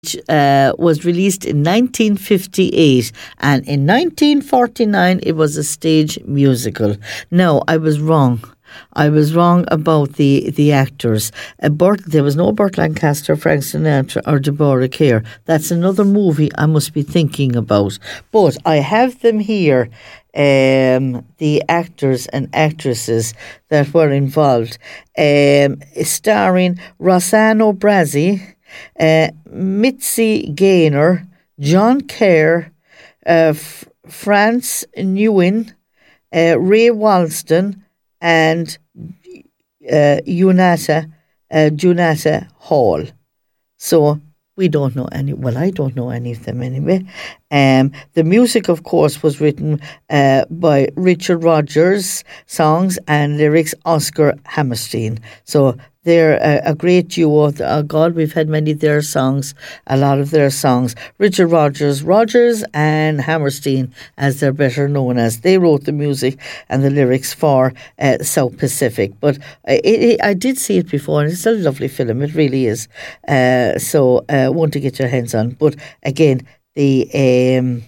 was released in 1958, and in 1949 it was a stage musical. No, I was wrong. I was wrong about the actors. There was no Burt Lancaster, Frank Sinatra or Deborah Kerr. That's another movie I must be thinking about. But I have them here, the actors and actresses that were involved, starring Rossano Brazzi, Mitzi Gaynor, John Kerr, France Nguyen, Ray Walston, and Junata Hall. So we don't know any. Well, I don't know any of them anyway. The music, of course, was written by Richard Rodgers, songs and lyrics Oscar Hammerstein. So they're a great duo. God, we've had many of their songs, a lot of their songs. Richard Rodgers and Hammerstein, as they're better known as. They wrote the music and the lyrics for South Pacific. But I did see it before, and it's a lovely film. It really is. So one to get your hands on. But again, the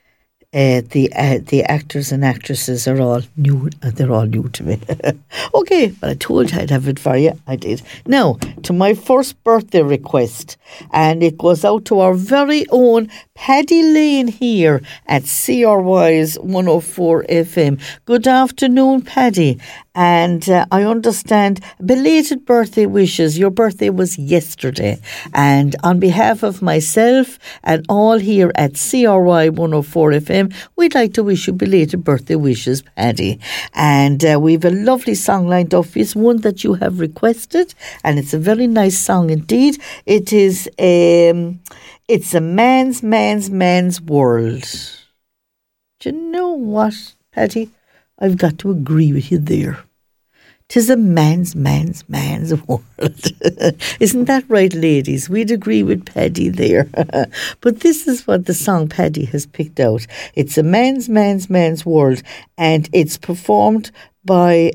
actors and actresses are all new. They're all new to me. Okay, but I told you I'd have it for you. I did. Now, to my first birthday request, and it goes out to our very own Paddy Lane here at CRY's 104 FM. Good afternoon, Paddy. And I understand belated birthday wishes. Your birthday was yesterday. And on behalf of myself and all here at CRY 104 FM, we'd like to wish you belated birthday wishes, Paddy. And we've a lovely song lined up. It's one that you have requested, and it's a very nice song indeed. It is it's a man's world. Do you know what, Paddy? I've got to agree with you there. 'Tis a man's world. Isn't that right, ladies? We'd agree with Paddy there. But this is what the song Paddy has picked out. It's a man's world, and it's performed by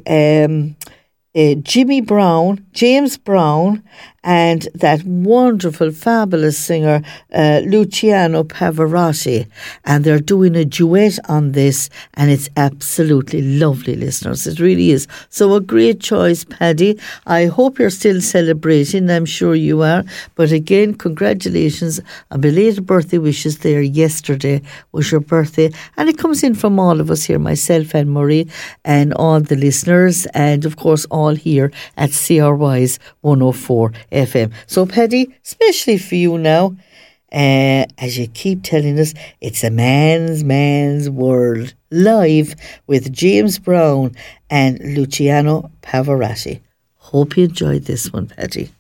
James Brown, and that wonderful, fabulous singer, Luciano Pavarotti. And they're doing a duet on this, and it's absolutely lovely, listeners. It really is. So a great choice, Paddy. I hope you're still celebrating. I'm sure you are. But again, congratulations. A belated birthday wishes there. Yesterday was your birthday. And it comes in from all of us here, myself and Marie, and all the listeners, and of course all here at CRY's 104 FM. So, Paddy, especially for you now, as you keep telling us, it's a man's world, live with James Brown and Luciano Pavarotti. Hope you enjoyed this one, Paddy.